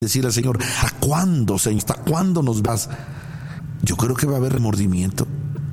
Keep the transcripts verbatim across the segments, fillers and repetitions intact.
decir al Señor: ¿hasta cuándo, Señor? ¿Hasta cuándo nos vas? Yo creo que va a haber remordimiento.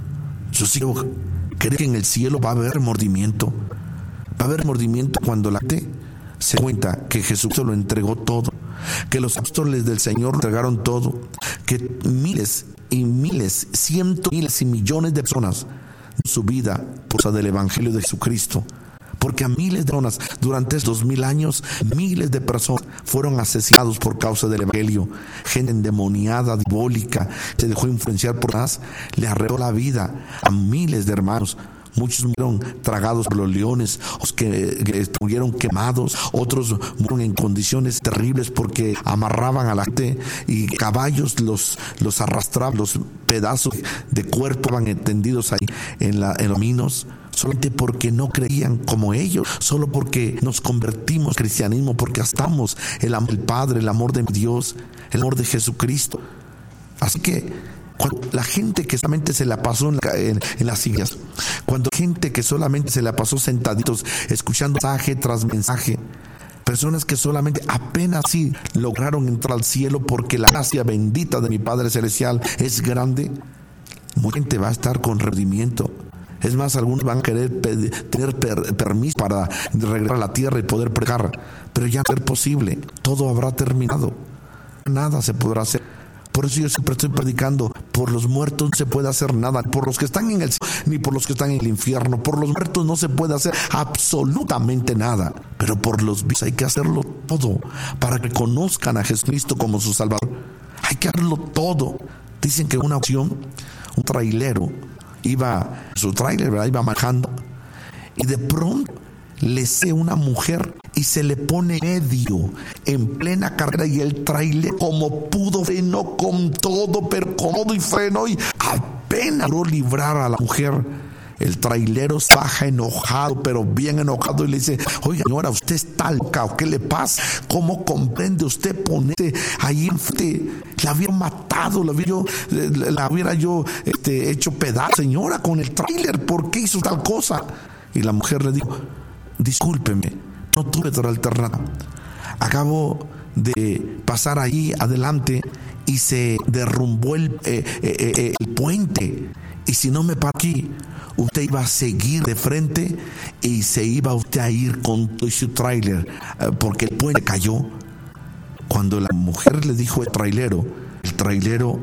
Yo sí creo que en el cielo va a haber remordimiento. Va a haber remordimiento cuando la gente se cuenta que Jesús lo entregó todo, que los apóstoles del Señor entregaron todo, que miles y miles, cientos miles y millones de personas su vida por causa del Evangelio de Jesucristo. Porque a miles de personas durante estos dos mil años, miles de personas fueron asesinados por causa del Evangelio. Gente endemoniada, diabólica, se dejó influenciar por más, le arrebató la vida a miles de hermanos. Muchos murieron tragados por los leones, otros que, que murieron quemados, otros murieron en condiciones terribles porque amarraban a la gente y caballos los, los arrastraban, los pedazos de cuerpo van tendidos ahí en, la, en los caminos, solamente porque no creían como ellos, solo porque nos convertimos al cristianismo, porque gastamos el amor del Padre, el amor de Dios, el amor de Jesucristo. Así que cuando la gente que solamente se la pasó en, la, en, en las sillas, cuando gente que solamente se la pasó sentaditos, escuchando mensaje tras mensaje, personas que solamente apenas sí lograron entrar al cielo porque la gracia bendita de mi Padre Celestial es grande, mucha gente va a estar con rendimiento. Es más, algunos van a querer pedir, tener per, permiso para regresar a la tierra y poder predicar, pero ya no va a ser posible, todo habrá terminado, nada se podrá hacer. Por eso yo siempre estoy predicando: por los muertos no se puede hacer nada, por los que están en el cielo, ni por los que están en el infierno. Por los muertos no se puede hacer absolutamente nada, pero por los vivos hay que hacerlo todo para que conozcan a Jesucristo como su Salvador. Hay que hacerlo todo. Dicen que en una ocasión un trailero iba, su trailer, ¿verdad?, iba manejando, y de pronto le sé una mujer y se le pone medio en plena carrera, y el trailer como pudo frenó con todo, pero con todo y frenó, y apenas logró librar a la mujer. El trailero se baja enojado, pero bien enojado, y le dice: oiga, señora, usted está loca, ¿o qué le pasa? ¿Cómo comprende usted ponerse ahí enfrente? La hubiera matado, la hubiera yo, la hubiera yo este, hecho pedazo, señora, con el trailer. ¿Por qué hizo tal cosa? Y la mujer le dijo: discúlpeme, no tuve otra alternativa. Acabo de pasar ahí adelante y se derrumbó el, eh, eh, eh, el puente. Y si no me paro aquí, usted iba a seguir de frente y se iba usted a ir con todo su tráiler, eh, porque el puente cayó. Cuando la mujer le dijo al trailero, el trailero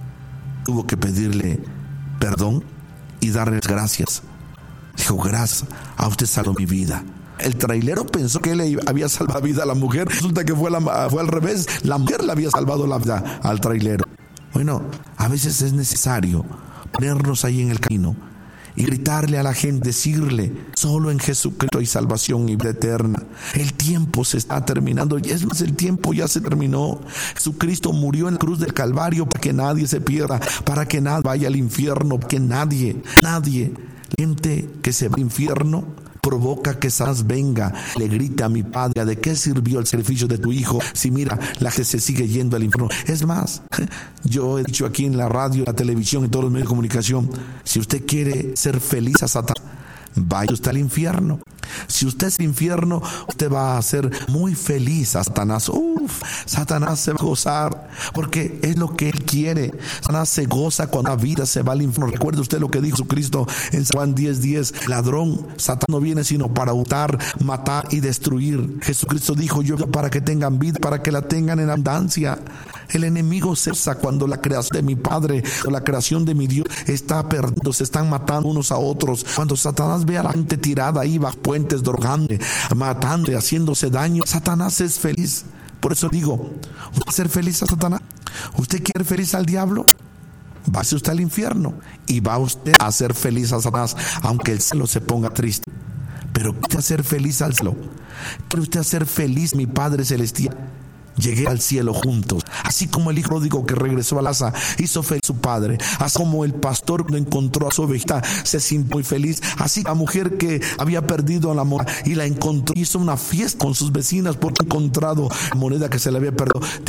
tuvo que pedirle perdón y darle gracias. Dijo: gracias, a usted salvó mi vida. El trailero pensó que él le había salvado la vida a la mujer. Resulta que fue, la, fue al revés. La mujer le había salvado la vida al trailero. Bueno, a veces es necesario ponernos ahí en el camino y gritarle a la gente, decirle: solo en Jesucristo hay salvación y vida eterna. El tiempo se está terminando. Es más, el tiempo ya se terminó. Jesucristo murió en la cruz del Calvario para que nadie se pierda, para que nadie vaya al infierno, para que nadie, nadie, gente que se va al infierno provoca que Satanás venga, le grite a mi Padre: ¿de qué sirvió el sacrificio de tu hijo si mira la que se sigue yendo al infierno? Es más, yo he dicho aquí en la radio, en la televisión, en todos los medios de comunicación: si usted quiere ser feliz a Satanás, vaya usted al infierno. Si usted es infierno, usted va a ser muy feliz a Satanás. Uf, Satanás se va a gozar, porque es lo que él quiere. Satanás se goza cuando la vida se va al infierno. Recuerde usted lo que dijo Jesucristo en Juan diez diez: ladrón, Satanás no viene sino para hurtar, matar y destruir. Jesucristo dijo: yo vengo para que tengan vida, para que la tengan en abundancia. El enemigo cesa cuando la creación de mi Padre, o la creación de mi Dios, está perdiendo, se están matando unos a otros. Cuando Satanás ve a la gente tirada ahí bajo puentes, drogando, matando, haciéndose daño, Satanás es feliz. Por eso digo: ¿usted quiere ser feliz a Satanás? ¿Usted quiere feliz al diablo? Va usted al infierno y va usted a ser feliz a Satanás, aunque el cielo se ponga triste. Pero quiere usted hacer feliz al cielo, quiere usted hacer feliz mi Padre Celestial. Llegué al cielo juntos, así como el hijo pródigo que regresó a la casa hizo feliz a su padre, así como el pastor cuando encontró a su ovejita se sintió muy feliz, así la mujer que había perdido la moneda y la encontró, hizo una fiesta con sus vecinas porque ha encontrado la moneda que se le había perdido.